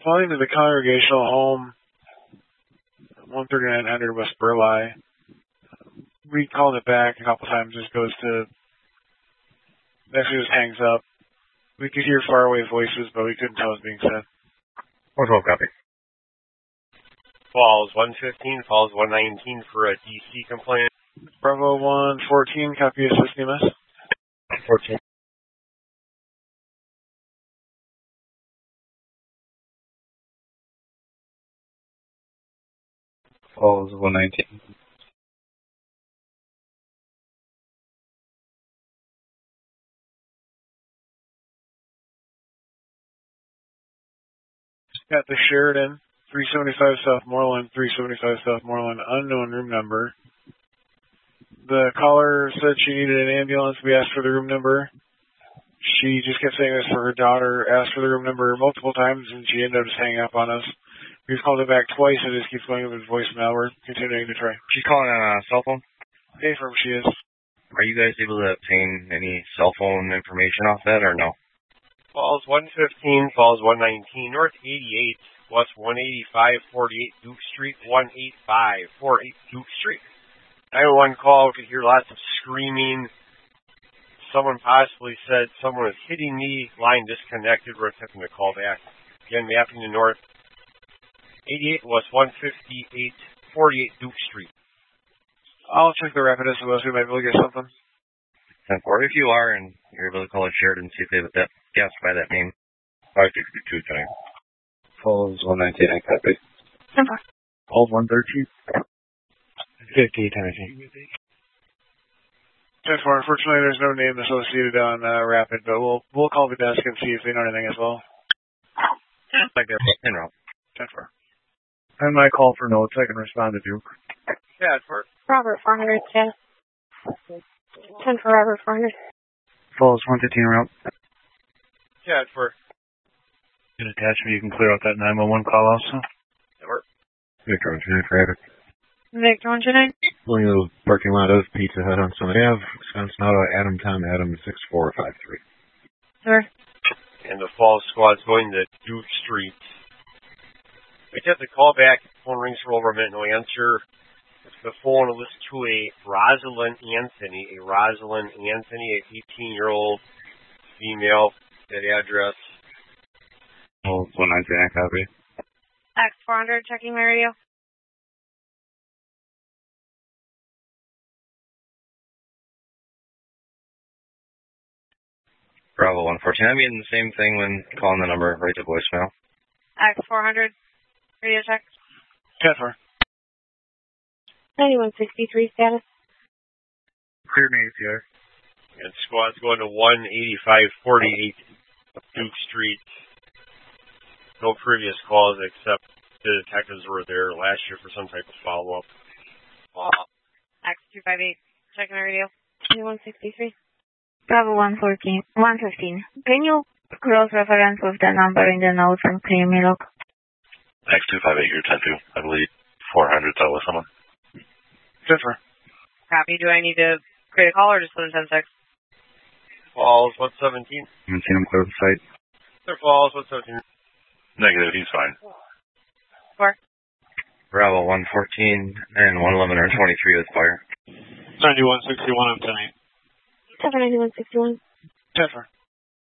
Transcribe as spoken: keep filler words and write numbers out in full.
Calling to the Congregational Home, one thirty-nine hundred West Burleigh. We called it back a couple times, just goes to, actually just hangs up. We could hear faraway voices, but we couldn't tell what was being said. one twelve copy. Falls one fifteen, Falls one nineteen for a D C complaint. Bravo one fourteen, copy assist E M S. fourteen. Falls one nineteen. Got the Sheridan, three seventy-five South Moreland, three seventy-five South Moreland, unknown room number. The caller said she needed an ambulance. We asked for the room number. She just kept saying this for her daughter, asked for the room number multiple times, and she ended up just hanging up on us. We've called it back twice, and it just keeps going with voicemail. We're continuing to try. She's calling on a cell phone? Affirm she is. Are you guys able to obtain any cell phone information off that, or no? Falls one fifteen, Falls one nineteen, North eighty-eight, West one eighty-five, forty-eight Duke Street, one eighty-five, forty-eight Duke Street. nine one one call, we could hear lots of screaming. Someone possibly said someone was hitting me, line disconnected, we're attempting to call back. Again, mapping to North eighty-eight, West one fifty-eight, forty-eight Duke Street. I'll check the rapid S O S. We might be able to get something. ten four. If you are, and you're able to call it Sheridan, see if they have that guess by that name. five sixty-two, ten. Falls one nineteen, I copy. ten four. Falls one thirteen. fifty, ten. ten four. Unfortunately, there's no name associated on uh, rapid, but we'll we'll call the desk and see if they know anything as well. Like that, in route. ten four. And my call for notes, I can respond to Duke. Yeah, it's for Robert four hundred, status. ten for Robert four hundred. Falls one fifteen route. Yeah, it's for Get attachment, you can clear out that nine one one call also. That work. Victor one two nine for Epic. Victor one two nine. Pulling the parking lot of Pizza Hut on Summit Ave, Wisconsin Auto, Adam Tom Adam six four five three. Sir. And the Falls squad's going to Duke Street. We have to call back. Phone rings for over a minute, no answer. The phone was to a Rosalind Anthony, a Rosalind Anthony, a eighteen-year-old female. That address. Oh, one nineteen, I copy. X four hundred, checking my radio. Bravo one fourteen. I'm getting the same thing when calling the number right to voicemail. X four hundred, radio check. ten four. ninety-one sixty-three, status. Clear me, A C R. And squad's going to one eighty-five forty-eight Duke Street. No previous calls except the detectives were there last year for some type of follow-up. X two five eight, checking my radio. ninety-one sixty-three. Bravo one fourteen, one fifteen. Can you cross-reference with the number in the notes and clear me log? X two five eight, you're ten two. I believe four hundred dealt with someone. ten four. Copy. Do I need to create a call or just put in ten six? Falls one seventeen. I'm seeing him clear the site. There Falls one seventeen. Negative, he's fine. Four. Bravo one fourteen and one eleven or twenty-three with fire. ninety-one sixty-one, I'm ten eight. seven ninety-one sixty-one. ten four.